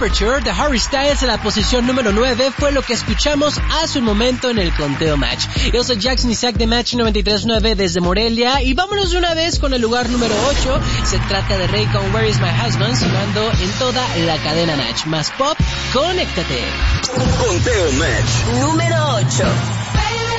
Temperature de Harry Styles en la posición número 9 fue lo que escuchamos hace un momento en el conteo Match. Yo soy Jackson Isaac de Match 93.9 desde Morelia y vámonos de una vez con el lugar número 8. Se trata de Rey con Where Is My Husband, sonando en toda la cadena Match. Más pop, conéctate. Conteo Match número 8.